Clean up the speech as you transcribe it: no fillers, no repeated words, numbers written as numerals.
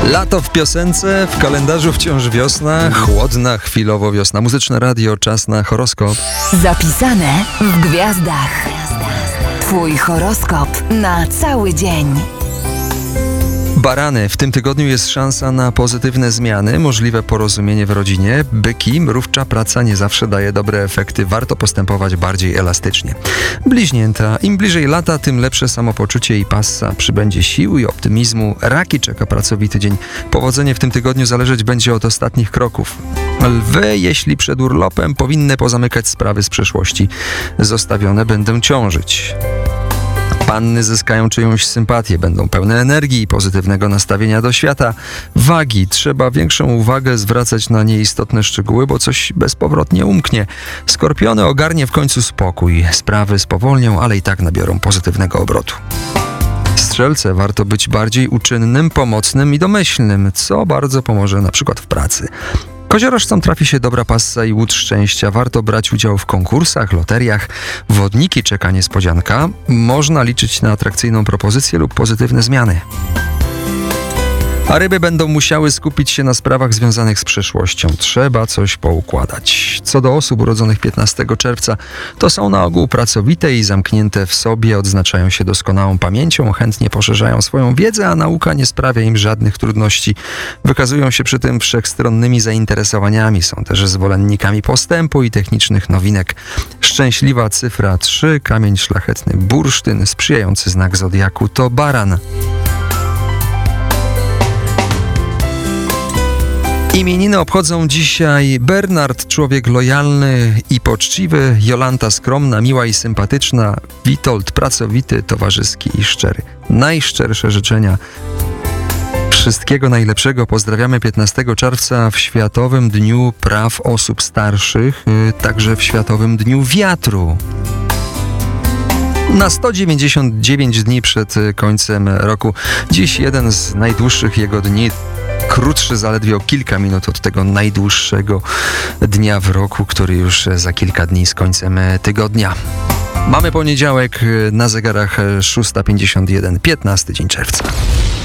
Lato w piosence, w kalendarzu wciąż wiosna, chłodna chwilowo wiosna. Muzyczne radio, czas na horoskop. Zapisane w gwiazdach. Twój horoskop na cały dzień. Barany, w tym tygodniu jest szansa na pozytywne zmiany, możliwe porozumienie w rodzinie. Byki, mrówcza praca nie zawsze daje dobre efekty, warto postępować bardziej elastycznie. Bliźnięta, im bliżej lata, tym lepsze samopoczucie i passa, przybędzie sił i optymizmu. Raki, czeka pracowity dzień. Powodzenie w tym tygodniu zależeć będzie od ostatnich kroków. Lwy, jeśli przed urlopem, powinny pozamykać sprawy z przeszłości. Zostawione będą ciążyć. Panny zyskają czyjąś sympatię, będą pełne energii i pozytywnego nastawienia do świata. Wagi, trzeba większą uwagę zwracać na nieistotne szczegóły, bo coś bezpowrotnie umknie. Skorpiony, ogarnie w końcu spokój. Sprawy spowolnią, ale i tak nabiorą pozytywnego obrotu. Strzelce, warto być bardziej uczynnym, pomocnym i domyślnym, co bardzo pomoże na przykład w pracy. Koziorożcom trafi się dobra passa i łód szczęścia. Warto brać udział w konkursach, loteriach. Wodniki, czeka niespodzianka. Można liczyć na atrakcyjną propozycję lub pozytywne zmiany. A ryby będą musiały skupić się na sprawach związanych z przeszłością. Trzeba coś poukładać. Co do osób urodzonych 15 czerwca, to są na ogół pracowite i zamknięte w sobie, odznaczają się doskonałą pamięcią, chętnie poszerzają swoją wiedzę, a nauka nie sprawia im żadnych trudności. Wykazują się przy tym wszechstronnymi zainteresowaniami. Są też zwolennikami postępu i technicznych nowinek. Szczęśliwa cyfra 3, kamień szlachetny bursztyn, sprzyjający znak zodiaku to baran. Imieniny obchodzą dzisiaj Bernard, człowiek lojalny i poczciwy, Jolanta skromna, miła i sympatyczna, Witold pracowity, towarzyski i szczery. Najszczersze życzenia. Wszystkiego najlepszego pozdrawiamy 15 czerwca w Światowym Dniu Praw Osób Starszych, także w Światowym Dniu Wiatru. Na 199 dni przed końcem roku. Dziś jeden z najdłuższych jego dni. Krótszy zaledwie o kilka minut od tego najdłuższego dnia w roku, który już za kilka dni z końcem tygodnia. Mamy poniedziałek, na zegarach 6:51, 15 dzień czerwca.